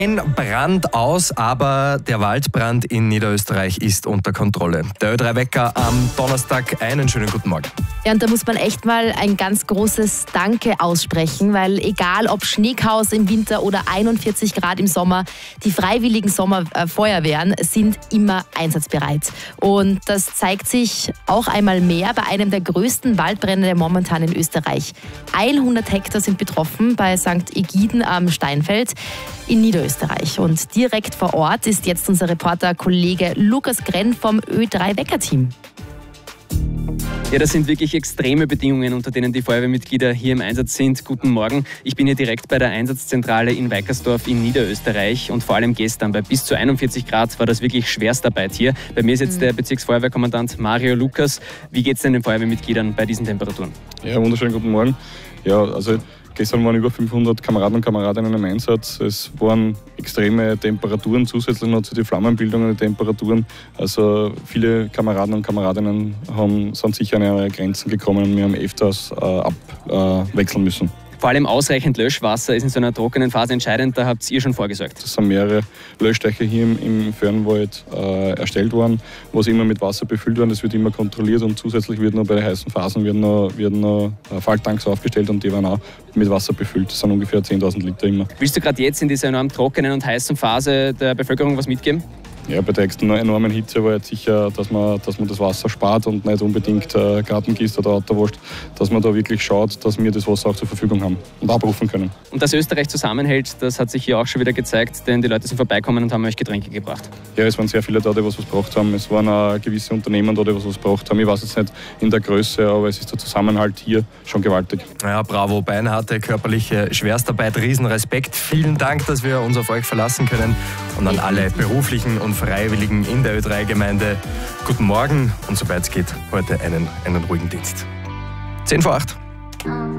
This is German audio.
Ein Brand aus, aber der Waldbrand in Niederösterreich ist unter Kontrolle. Der Ö3-Wecker am Donnerstag. Einen schönen guten Morgen. Ja, und da muss man echt mal ein ganz großes Danke aussprechen, weil egal ob Schneechaos im Winter oder 41 Grad im Sommer, die freiwilligen Sommerfeuerwehren sind immer einsatzbereit. Und das zeigt sich auch einmal mehr bei einem der größten Waldbrände momentan in Österreich. 100 Hektar sind betroffen bei St. Egiden am Steinfeld in Niederösterreich. Und direkt vor Ort ist jetzt unser Reporter Kollege Lukas Grenn vom Ö3-Wecker-Team. Ja, das sind wirklich extreme Bedingungen, unter denen die Feuerwehrmitglieder hier im Einsatz sind. Guten Morgen. Ich bin hier direkt bei der Einsatzzentrale in Weikersdorf in Niederösterreich und vor allem gestern bei bis zu 41 Grad war das wirklich Schwerstarbeit hier. Bei mir ist jetzt der Bezirksfeuerwehrkommandant Mario Lukas. Wie geht es denn den Feuerwehrmitgliedern bei diesen Temperaturen? Ja, wunderschönen guten Morgen. Ja, also gestern waren über 500 Kameraden und Kameradinnen im Einsatz. Es waren extreme Temperaturen, zusätzlich noch zu den Flammenbildungen der Temperaturen. Also viele Kameraden und Kameradinnen sind sicher an ihre Grenzen gekommen und wir haben öfters abwechseln müssen. Vor allem ausreichend Löschwasser ist in so einer trockenen Phase entscheidend, da habt ihr schon vorgesorgt. Es sind mehrere Löschdeiche hier im Föhrenwald erstellt worden, was immer mit Wasser befüllt werden. Das wird immer kontrolliert und zusätzlich wird noch bei den heißen Phasen werden noch Falttanks aufgestellt und die werden auch mit Wasser befüllt. Das sind ungefähr 10.000 Liter immer. Willst du gerade jetzt in dieser enorm trockenen und heißen Phase der Bevölkerung was mitgeben? Ja, bei der enormen Hitze war jetzt sicher, dass man das Wasser spart und nicht unbedingt Garten gießt oder Auto wascht, dass man da wirklich schaut, dass wir das Wasser auch zur Verfügung haben und abrufen können. Und dass Österreich zusammenhält, das hat sich hier auch schon wieder gezeigt, denn die Leute sind vorbeikommen und haben euch Getränke gebracht. Ja, es waren sehr viele da, die was gebraucht haben. Es waren auch gewisse Unternehmen da, die was gebraucht haben. Ich weiß jetzt nicht in der Größe, aber es ist der Zusammenhalt hier schon gewaltig. Ja, bravo, beinharte körperliche Schwerstarbeit, Riesenrespekt. Vielen Dank, dass wir uns auf euch verlassen können und an alle beruflichen und Freiwilligen in der Ö3-Gemeinde. Guten Morgen und sobald es geht, heute einen ruhigen Dienst. 10 vor 8.